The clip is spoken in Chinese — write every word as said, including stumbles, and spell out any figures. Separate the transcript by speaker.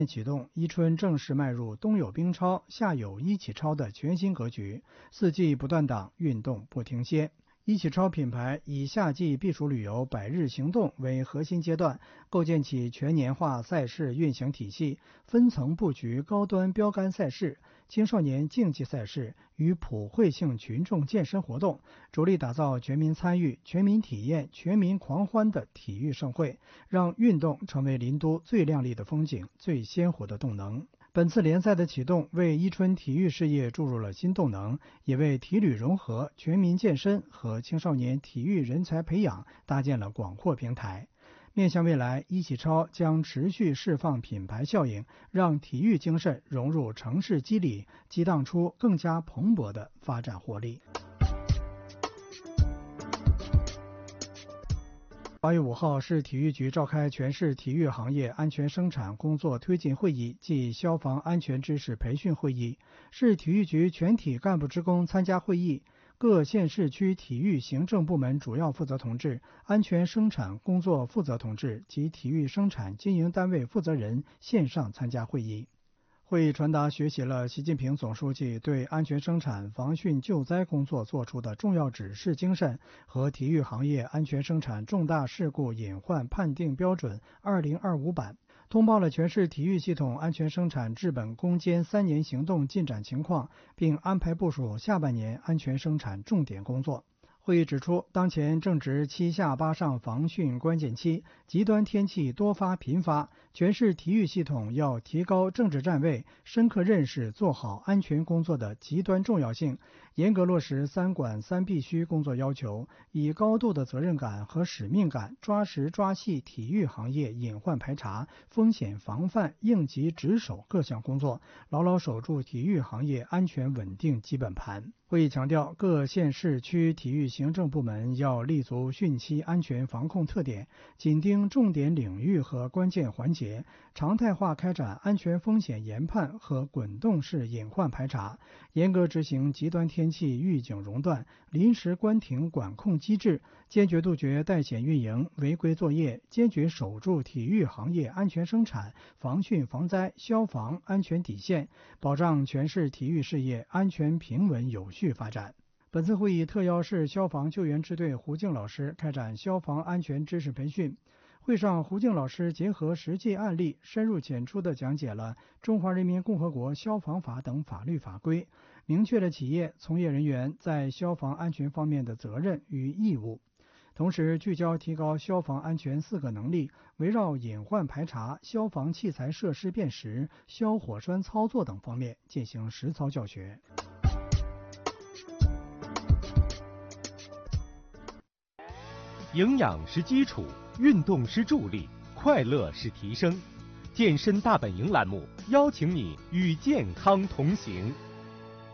Speaker 1: 启动，伊春正式迈入冬有冰超、夏有一起超的全新格局，四季不断档，运动不停歇。一起超品牌以夏季避暑旅游百日行动为核心阶段，构建起全年化赛事运行体系，分层布局高端标杆赛事、青少年竞技赛事与普惠性群众健身活动，着力打造全民参与、全民体验、全民狂欢的体育盛会，让运动成为林都最亮丽的风景、最鲜活的动能。本次联赛的启动，为伊春体育事业注入了新动能，也为体旅融合、全民健身和青少年体育人才培养搭建了广阔平台。面向未来，一起超将持续释放品牌效应，让体育精神融入城市肌理，激荡出更加蓬勃的发展活力。八月五号，市体育局召开全市体育行业安全生产工作推进会议暨消防安全知识培训会议，市体育局全体干部职工参加会议，各县市区体育行政部门主要负责同志、安全生产工作负责同志及体育生产经营单位负责人线上参加会议。会议传达学习了习近平总书记对安全生产防汛救灾工作作出的重要指示精神和体育行业安全生产重大事故隐患判定标准二零二五版，通报了全市体育系统安全生产治本攻坚三年行动进展情况，并安排部署下半年安全生产重点工作。会议指出，当前正值七下八上防汛关键期，极端天气多发频发，全市体育系统要提高政治站位，深刻认识做好安全工作的极端重要性，严格落实三管三必须工作要求，以高度的责任感和使命感，抓实抓细体育行业隐患排查、风险防范、应急值守各项工作，牢牢守住体育行业安全稳定基本盘。会议强调，各县市区体育行政部门要立足汛期安全防控特点，紧盯重点领域和关键环节，常态化开展安全风险研判和滚动式隐患排查，严格执行极端天气预警熔断、临时关停管控机制，坚决杜绝带险运营、违规作业，坚决守住体育行业安全生产、防汛防灾、消防安全底线，保障全市体育事业安全平稳有序发展。本次会议特邀市消防救援支队胡静老师开展消防安全知识培训。会上，胡静老师结合实际案例，深入浅出地讲解了《中华人民共和国消防法》等法律法规，明确了企业从业人员在消防安全方面的责任与义务。同时聚焦提高消防安全四个能力，围绕隐患排查、消防器材设施辨识、消火栓操作等方面进行实操教学。
Speaker 2: 营养是基础，运动是助力，快乐是提升。健身大本营栏目邀请你与健康同行。